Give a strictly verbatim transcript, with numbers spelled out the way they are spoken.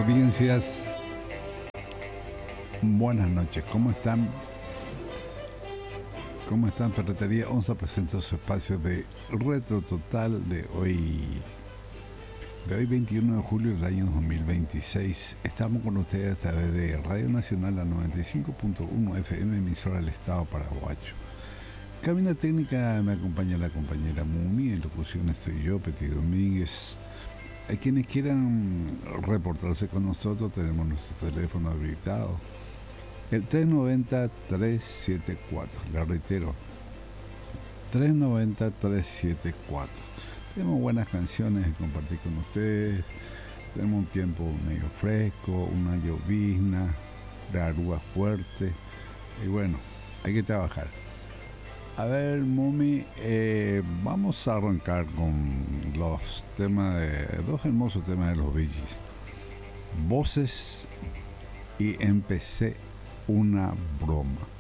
audiencias, buenas noches, ¿cómo están? ¿Cómo están? Ferretería Onza presenta su espacio de Retro Total de hoy, de hoy veintiuno de julio del año dos mil veintiséis. Estamos con ustedes a través de Radio Nacional, la noventa y cinco punto uno F M, emisora del Estado Paraguayo. Cabina técnica me acompaña la compañera Mumi, en locución estoy yo, Petit Domínguez. A quienes quieran reportarse con nosotros, tenemos nuestro teléfono habilitado, el tres noventa, trescientos setenta y cuatro, le reitero, tres noventa, trescientos setenta y cuatro. Tenemos buenas canciones que compartir con ustedes, tenemos un tiempo medio fresco, una llovizna, la arúa fuerte, y bueno, hay que trabajar. A ver, Mumi, eh, vamos a arrancar con los temas de, dos hermosos temas de los Bee Gees, Voces y Empecé una broma.